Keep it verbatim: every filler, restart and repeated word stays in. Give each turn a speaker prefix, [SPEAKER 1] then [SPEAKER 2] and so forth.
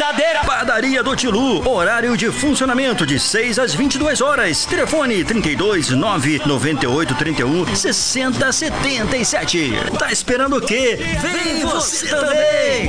[SPEAKER 1] verdadeira.
[SPEAKER 2] Padaria do Tilu, horário de funcionamento de seis às vinte e duas horas. Telefone trinta e dois, nove nove oito, trinta e um, sessenta, setenta e sete. Tá esperando o quê? Vem você também!